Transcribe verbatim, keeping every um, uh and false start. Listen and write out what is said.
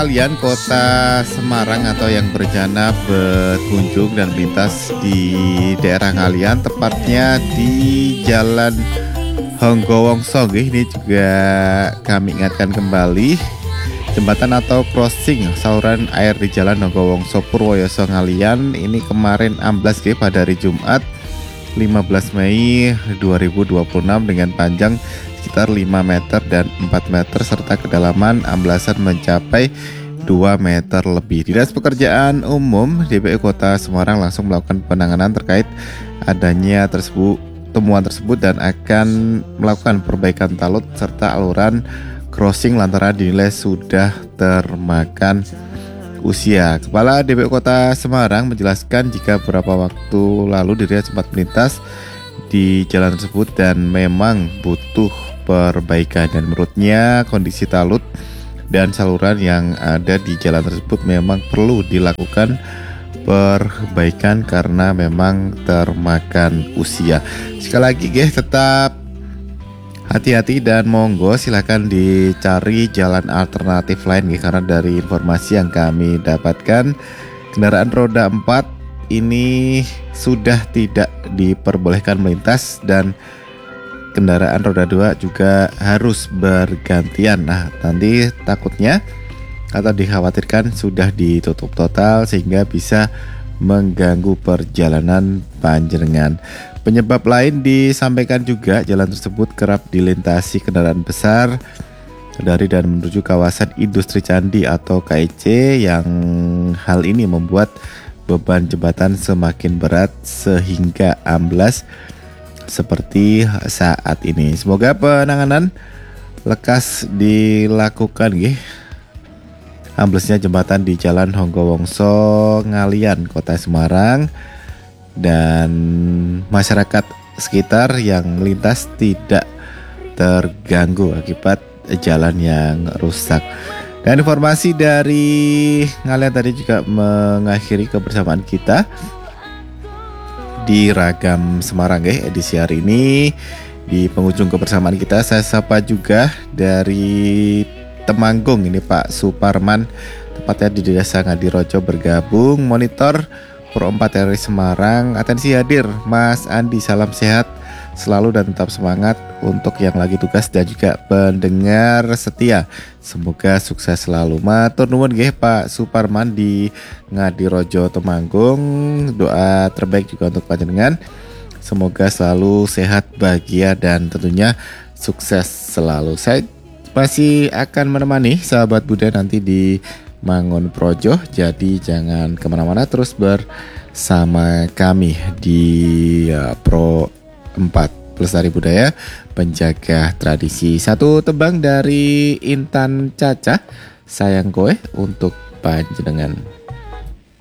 Ngalian, Kota Semarang, atau yang berencana berkunjung dan melintas di daerah Ngalian, tepatnya di Jalan Honggowongso. Ini juga kami ingatkan kembali, jembatan atau crossing saluran air di Jalan Honggowongso Purwoyoso Ngalian ini kemarin amblas pada hari Jumat lima belas Mei dua ribu dua puluh enam dengan panjang sekitar lima meter dan empat meter serta kedalaman amblasan mencapai dua meter lebih. Dinas Pekerjaan Umum D P U Kota Semarang langsung melakukan penanganan terkait adanya tersebut temuan tersebut dan akan melakukan perbaikan talut serta aluran crossing lantaran dinilai sudah termakan usia. Kepala D P U Kota Semarang menjelaskan jika beberapa waktu lalu dirinya sempat melintas di jalan tersebut dan memang butuh perbaikan, dan menurutnya kondisi talut dan saluran yang ada di jalan tersebut memang perlu dilakukan perbaikan karena memang termakan usia. Sekali lagi guys, tetap hati-hati dan monggo silahkan dicari jalan alternatif lain guys, karena dari informasi yang kami dapatkan kendaraan roda empat ini sudah tidak diperbolehkan melintas dan kendaraan roda dua juga harus bergantian. Nah, nanti takutnya atau dikhawatirkan sudah ditutup total sehingga bisa mengganggu perjalanan panjenengan. Penyebab lain disampaikan juga jalan tersebut kerap dilintasi kendaraan besar dari dan menuju kawasan industri Candi atau K I C, yang hal ini membuat beban jembatan semakin berat sehingga amblas seperti saat ini. Semoga penanganan lekas dilakukan nggih. Amblesnya jembatan di Jalan Honggowongso Ngalian, Kota Semarang, dan masyarakat sekitar yang melintas tidak terganggu akibat jalan yang rusak. Dan informasi dari Ngalian tadi juga mengakhiri kebersamaan kita di Ragam Semarang ya, edisi hari ini. Di penghujung kebersamaan kita saya sapa juga dari Temanggung ini Pak Suparman, tepatnya di Desa Ngadirojo bergabung monitor Pro empat R I Semarang. Atensi hadir Mas Andi, salam sehat selalu dan tetap semangat untuk yang lagi tugas dan juga pendengar setia. Semoga sukses selalu. Matur nuwun nggih Pak Suparman di Ngadirojo Temanggung. Doa terbaik juga untuk panjenengan. Semoga selalu sehat, bahagia dan tentunya sukses selalu. Saya masih akan menemani sahabat Buddha nanti di Mangun Projo. Jadi jangan kemana-mana, terus bersama kami di uh, Pro empat Pelestari Budaya Penjaga Tradisi. Satu tebang dari Intan Caca, Sayang Kowe untuk panjenengan.